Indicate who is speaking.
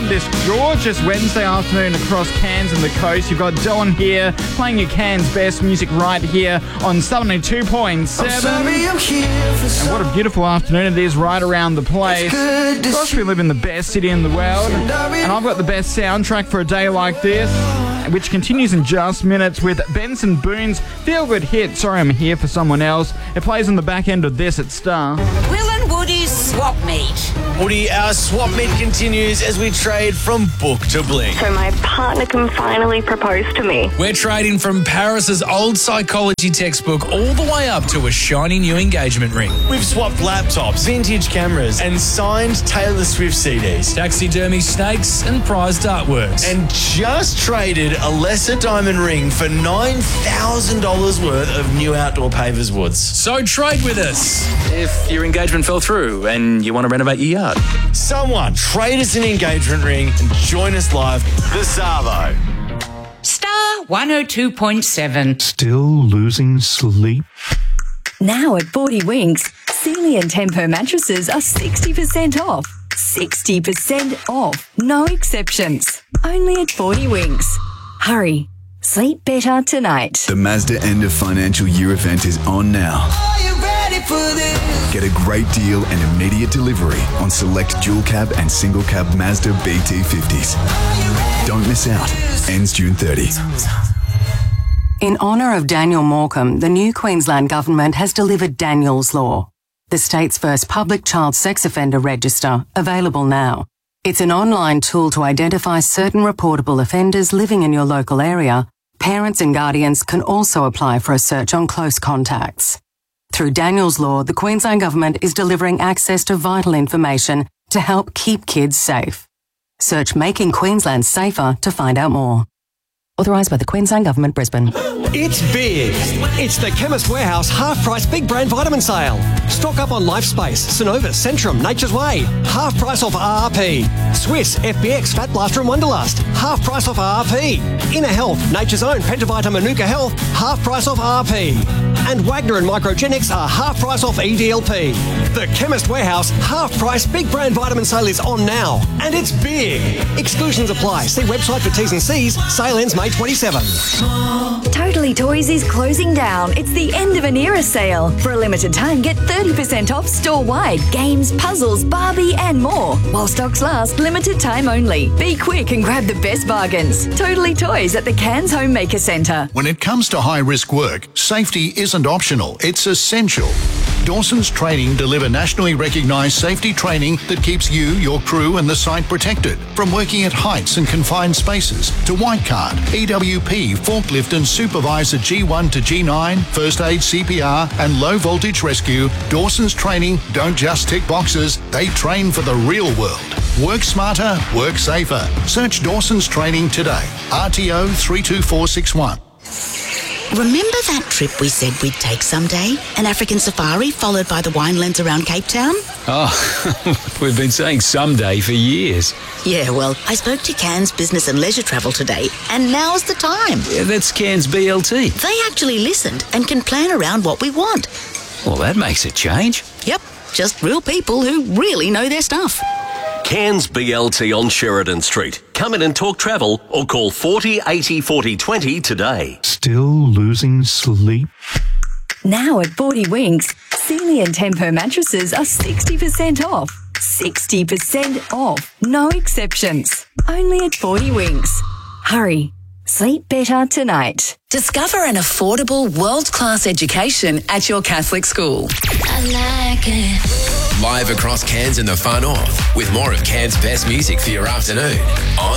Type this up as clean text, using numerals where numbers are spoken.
Speaker 1: on this gorgeous Wednesday afternoon across Cairns and the coast. You've got Don here playing your Cairns best music right here on 72.7. And what a beautiful afternoon it is right around the place. Gosh, we live in the best city in the world. And I've got the best soundtrack for a day like this, which continues in just minutes with Benson Boone's feel-good hit, Sorry I'm Here for Someone Else. It plays on the back end of this at Star.
Speaker 2: Will and Woody's swap meet.
Speaker 3: Woody, our swap meet continues as we trade from book to bling.
Speaker 4: So my partner can finally propose to me.
Speaker 3: We're trading from Paris's old psychology textbook all the way up to a shiny new engagement ring. We've swapped laptops, vintage cameras, and signed Taylor Swift CDs. Taxidermy snakes and prized artworks. And just traded a lesser diamond ring for $9,000 worth of new outdoor pavers woods. So trade with us.
Speaker 5: If your engagement fell through and you want to renovate your yard.
Speaker 3: Someone trade us an engagement ring and join us live, the Savo.
Speaker 2: Star 102.7.
Speaker 6: Still losing sleep?
Speaker 7: Now at 40 Winks, Sealy and Tempo mattresses are 60% off. 60% off. No exceptions. Only at 40 Winks. Hurry. Sleep better tonight.
Speaker 8: The Mazda end of financial year event is on now.
Speaker 9: Are you ready for this?
Speaker 8: Get a great deal and immediate delivery on select dual cab and single cab Mazda BT50s. Don't miss out. Ends June 30.
Speaker 10: In honour of Daniel Morecambe, the new Queensland Government has delivered Daniel's Law, the state's first public child sex offender register, available now. It's an online tool to identify certain reportable offenders living in your local area. Parents and guardians can also apply for a search on close contacts. Through Daniel's Law, the Queensland Government is delivering access to vital information to help keep kids safe. Search Making Queensland Safer to find out more. Authorised by the Queensland Government, Brisbane.
Speaker 11: It's big. It's the Chemist Warehouse half-price big brand vitamin sale. Stock up on Lifespace, Synovus, Centrum, Nature's Way. Half price off RRP. Swiss, FBX, Fat Blaster and Wonderlust. Half price off RRP. Inner Health, Nature's Own, Pentavita Manuka Health. Half price off RP. And Wagner and Microgenics are half price off EDLP. The Chemist Warehouse half-price big brand vitamin sale is on now. And it's big. Exclusions apply. See website for T's and C's. Sale ends May 27.
Speaker 7: Totally Toys is closing down. It's the end of an era sale. For a limited time, get 30% off store-wide. Games, puzzles, Barbie and more. While stocks last, limited time only. Be quick and grab the best bargains. Totally Toys at the Cairns Homemaker Centre.
Speaker 12: When it comes to high-risk work, safety isn't optional, it's essential. Dawson's Training deliver nationally recognised safety training that keeps you, your crew and the site protected. From working at heights and confined spaces to white card, EWP, forklift and supervisor G1 to G9, first aid, CPR and low voltage rescue, Dawson's Training don't just tick boxes, they train for the real world. Work smarter, work safer. Search Dawson's Training today. RTO 32461.
Speaker 13: Remember that trip we said we'd take someday? An African safari followed by the winelands around Cape Town?
Speaker 5: Oh, we've been saying someday for years.
Speaker 13: Yeah, well, I spoke to Cairns Business and Leisure Travel today, and now's the time.
Speaker 5: Yeah, that's Cairns BLT.
Speaker 13: They actually listened and can plan around what we want.
Speaker 5: Well, that makes a change.
Speaker 13: Yep, just real people who really know their stuff.
Speaker 14: Cairns BLT on Sheridan Street. Come in and talk travel or call 40 80 40 20 today.
Speaker 6: Still losing sleep?
Speaker 7: Now at 40 Winks, Sealy and Tempo mattresses are 60% off. 60% off. No exceptions. Only at 40 Winks. Hurry. Sleep better tonight.
Speaker 15: Discover an affordable, world-class education at your Catholic school.
Speaker 16: I like it.
Speaker 17: Live across Cairns and the far north with more of Cairns' best music for your afternoon on